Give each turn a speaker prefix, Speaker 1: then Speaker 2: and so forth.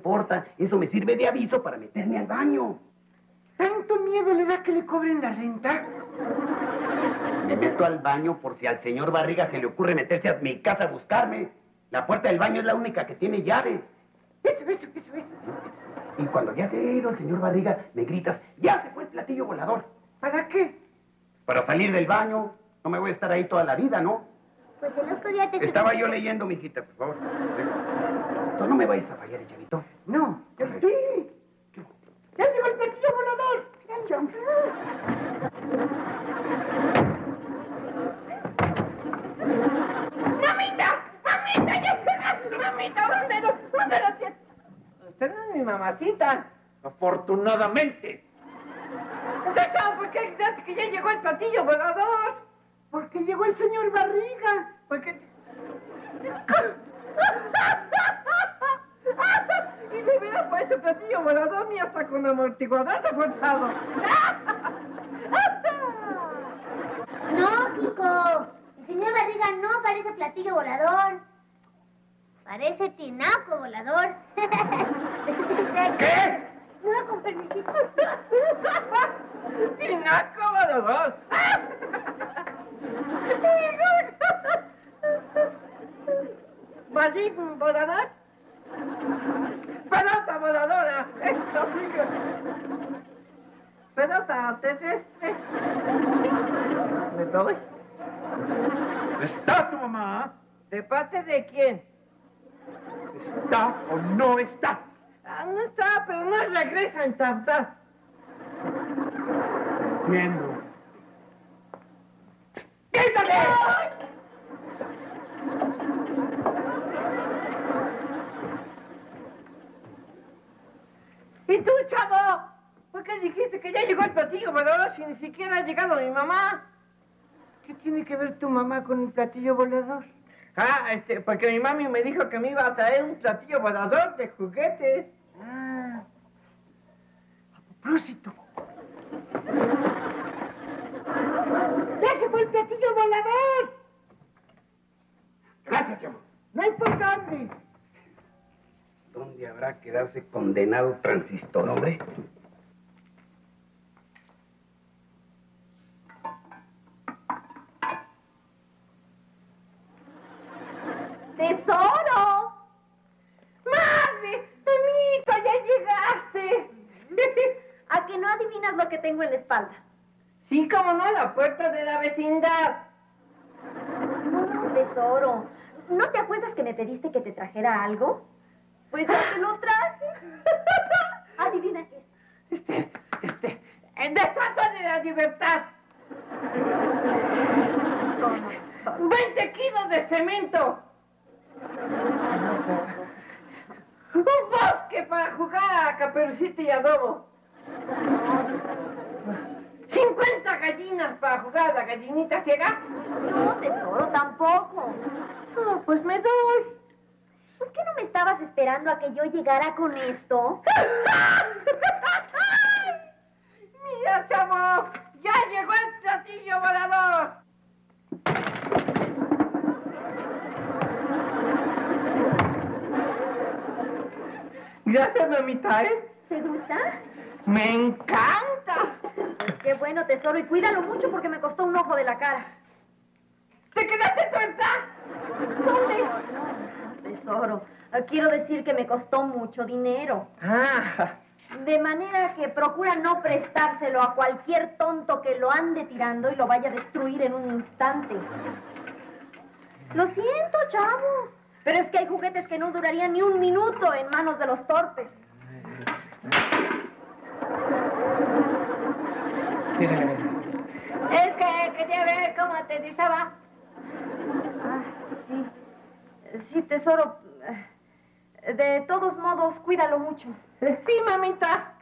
Speaker 1: importa. Eso me sirve de aviso para meterme al baño.
Speaker 2: ¿Tanto miedo le da que le cobren la renta?
Speaker 1: Me meto al baño por si al señor Barriga se le ocurre meterse a mi casa a buscarme. La puerta del baño es la única que tiene llave.
Speaker 2: Eso.
Speaker 1: Y cuando ya se ha ido el señor Barriga, me gritas, ¡ya se fue el platillo volador!
Speaker 2: ¿Para qué?
Speaker 1: Para salir del baño. No me voy a estar ahí toda la vida, ¿no?
Speaker 3: Pues el otro día te...
Speaker 1: Estaba yo leyendo, mijita, por favor. Tú no me vayas a fallar, chavito.
Speaker 2: No.
Speaker 1: Correcto.
Speaker 2: Sí. ¡Ya llegó el platillo volador!
Speaker 4: ¡Mamita! ¡Ya llegaste! ¡Mamita! ¿Dónde lo tienes? Usted no es mi mamacita.
Speaker 5: Afortunadamente.
Speaker 4: Entonces, ¿por qué dices que ya llegó el platillo volador?
Speaker 2: Porque llegó el señor Barriga.
Speaker 4: ¿Por qué? Y se hubiera puesto platillo volador ni hasta con amortiguador reforzado.
Speaker 3: No, Kiko. El señor Barriga no parece platillo volador. Parece tinaco volador.
Speaker 1: ¿Qué?
Speaker 3: No, con permisito.
Speaker 4: ¡Tinaco volador! ¿Balín volador? ¡Pelota voladora! ¡Eso sí que... ¡Pelota terrestre! ¿Me doy?
Speaker 5: ¿Está tu mamá?
Speaker 4: ¿De parte de quién?
Speaker 5: ¿Está o no está?
Speaker 4: No está, pero no regresa en tardar.
Speaker 5: Entiendo.
Speaker 4: ¡Quítate! ¿Y tú, chavo? ¿Por qué dijiste que ya llegó el platillo volador si ni siquiera ha llegado mi mamá?
Speaker 2: ¿Qué tiene que ver tu mamá con el platillo volador?
Speaker 4: Porque mi mami me dijo que me iba a traer un platillo volador de juguetes.
Speaker 2: Ah. A propósito. ¡Ya se fue el platillo volador!
Speaker 1: Gracias, chamo.
Speaker 2: No hay por dónde.
Speaker 1: ¿Dónde habrá quedado ese condenado transistor, hombre?
Speaker 3: ¡Tesoro!
Speaker 4: ¡Madre! ¡Mamita, ya llegaste!
Speaker 3: ¿A que no adivinas lo que tengo en la espalda?
Speaker 4: Sí, cómo no, la puerta de la vecindad.
Speaker 3: No, tesoro. ¿No te acuerdas que me pediste que te trajera algo? Pues ya te lo traje. Adivina qué es.
Speaker 4: ¡De Estatua de la Libertad! 20 kilos de cemento. Un bosque para jugar a Caperucita y Adobo. 50 gallinas para jugar a la gallinita ciega.
Speaker 3: No, tesoro, tampoco.
Speaker 4: No, pues me doy.
Speaker 3: ¿Pues que no me estabas esperando a que yo llegara con esto?
Speaker 4: Mira, chavo, ya llegó el platillo volador. Gracias, mamita, ¿eh?
Speaker 3: ¿Te gusta?
Speaker 4: ¡Me encanta!
Speaker 3: Pues qué bueno, tesoro, y cuídalo mucho porque me costó un ojo de la cara.
Speaker 4: ¿Te quedaste tuerta? ¿Dónde?
Speaker 3: Tesoro, quiero decir que me costó mucho dinero. De manera que procura no prestárselo a cualquier tonto que lo ande tirando y lo vaya a destruir en un instante. Lo siento, chavo, pero es que hay juguetes que no durarían ni un minuto en manos de los torpes.
Speaker 4: Es que quería ver cómo te disaba.
Speaker 3: Sí. Sí, tesoro. De todos modos, cuídalo mucho.
Speaker 4: Sí, mamita.